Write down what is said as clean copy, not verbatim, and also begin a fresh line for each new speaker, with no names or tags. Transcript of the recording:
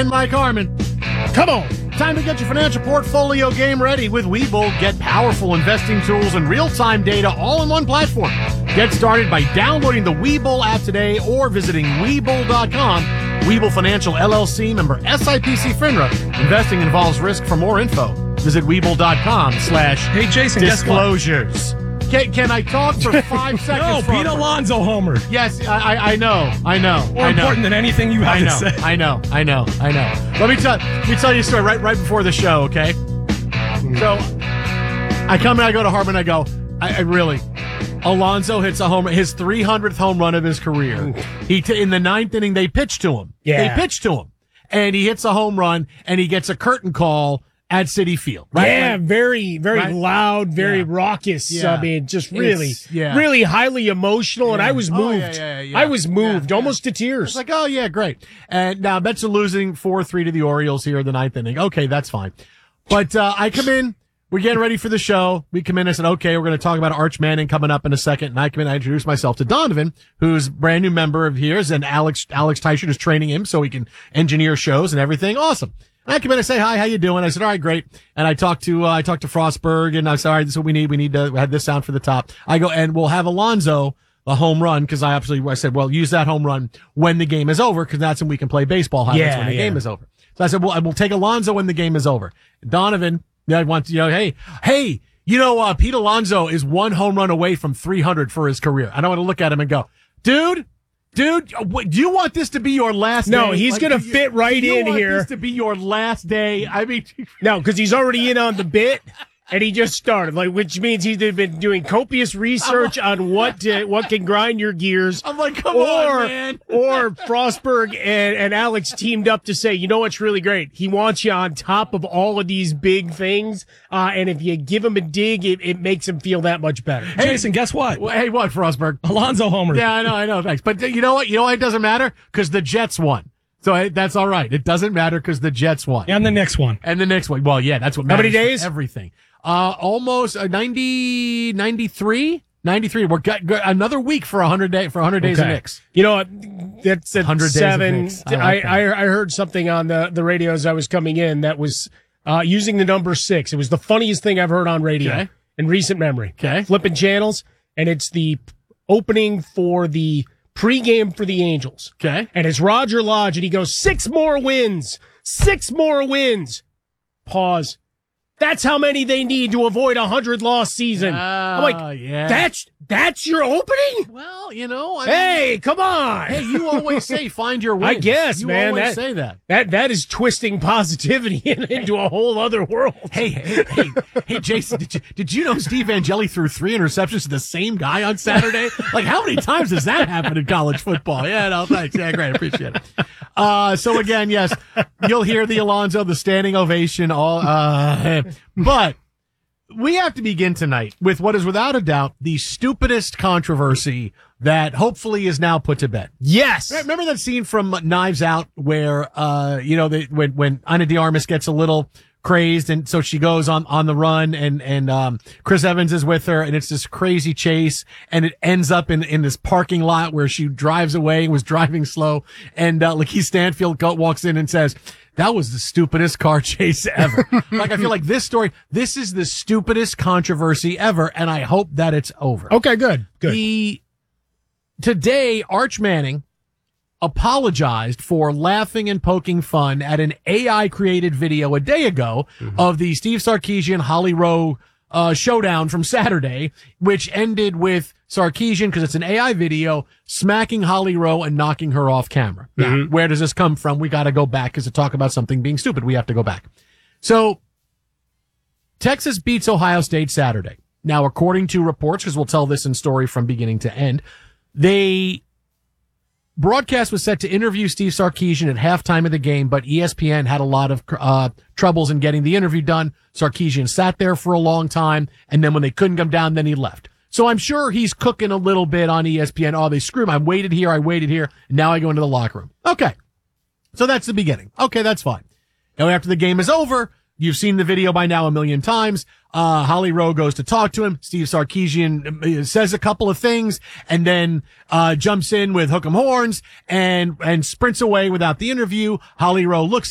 and Mike Harmon. Come on. Time to get your financial portfolio game ready with Webull. Get powerful investing tools and real-time data all in one platform. Get started by downloading the Webull app today or visiting Webull.com. Webull Financial LLC, member SIPC FINRA. Investing involves risk. For more info, visit Webull.com/Hey
Jason,
disclosures. Can I talk for 5 seconds?
No, Pete Alonso homer.
Yes, I know.
More important than anything you have to say.
I know. Let me tell you a story right before the show, okay? So I come and I go to Harmon. I go, I really. Alonso hits a home run, his 300th home run of his career. In the ninth inning, they pitched to him.
Yeah.
They pitched to him, and he hits a home run, and he gets a curtain call at Citi Field. Right?
Yeah, very rowdy, very raucous.
Yeah.
I mean, just really highly emotional, and I was moved. I was moved, almost to tears.
It's like, oh, yeah, great. And now Mets are losing 4-3 to the Orioles here in the ninth inning. Okay, that's fine. But I come in. We're getting ready for the show. We come in and said, okay, we're going to talk about Arch Manning coming up in a second. And I come in, I introduce myself to Donovan, who's a brand new member of here, and Alex Teichert is training him so he can engineer shows and everything. Awesome. And I come in and say, hi, how you doing? I said, all right, great. And I talked to Frostberg, and I said, all right, this is what we need. We need to have this sound for the top. I go, and we'll have Alonso a home run, because I said, well, use that home run when the game is over, because that's when we can play baseball highlights when the game is over. So I said, well, we'll take Alonso when the game is over. Donovan, I want to, hey, Pete Alonso is one home run away from 300 for his career. I don't want to look at him and go, dude, do you want this to be your last day?
No, he's going to fit right in here.
Do you want this to be your last day? I mean,
no, because he's already in on the bit. And he just started, which means he's been doing copious research on what can grind your gears.
I'm like, come on, man.
Or Frostberg and Alex teamed up to say, you know what's really great? He wants you on top of all of these big things, and if you give him a dig, it makes him feel that much better.
Hey, Jason, guess what?
Hey, what, Frostberg?
Alonso homer.
Yeah, I know, thanks. But you know what? It doesn't matter, because the Jets won. So that's all right. It doesn't matter because the Jets won.
And the next one.
Well, yeah, that's what matters.
How many days?
Everything. Almost 93. We're got another week for 100 days of Knicks.
You know what? That's at
100
7.
Days of Knicks. I
heard something on the radio as I was coming in that was using the number 6. It was the funniest thing I've heard on radio in recent memory.
Okay.
Flipping channels, and it's the opening for the pregame for the Angels.
Okay.
And it's Roger Lodge, and he goes, 6 more wins. 6 more wins. Pause. That's how many they need to avoid 100-loss season. I'm like, that's your opening?
Well,
hey, come on.
Hey, you always say find your wins.
I guess,
you
man.
always say that.
That is twisting positivity into a whole other world.
Hey, Jason, did you know Steve Angeli threw 3 interceptions to the same guy on Saturday? Like, how many times does that happen in college football? Yeah, no, thanks. Yeah, great. Appreciate it. So again, yes, you'll hear the Alonso, the standing ovation, but we have to begin tonight with what is without a doubt the stupidest controversy that hopefully is now put to bed.
Yes.
Remember that scene from Knives Out where, when Ana de Armas gets a little crazed, and so she goes on the run, and Chris Evans is with her, and it's this crazy chase, and it ends up in this parking lot where she drives away and was driving slow, and Lakeith Stanfield walks in and says, that was the stupidest car chase ever. I feel like this is the stupidest controversy ever, and I hope that it's over.
Okay, good.
Today, Arch Manning apologized for laughing and poking fun at an AI-created video a day ago of the Steve Sarkisian Holly Rowe showdown from Saturday, which ended with Sarkisian, because it's an AI video, smacking Holly Rowe and knocking her off camera. Now, where does this come from? We got to go back, because to talk about something being stupid, we have to go back. So, Texas beats Ohio State Saturday. Now, according to reports, because we'll tell this in story from beginning to end, broadcast was set to interview Steve Sarkisian at halftime of the game, but ESPN had a lot of troubles in getting the interview done. Sarkisian sat there for a long time, and then when they couldn't come down, then he left. So I'm sure he's cooking a little bit on ESPN. Oh, they screw him. I waited here, and now I go into the locker room. Okay. So that's the beginning. Okay, that's fine. Now, after the game is over, you've seen the video by now a million times. Holly Rowe goes to talk to him. Steve Sarkisian says a couple of things, and then jumps in with hook 'em horns and sprints away without the interview. Holly Rowe looks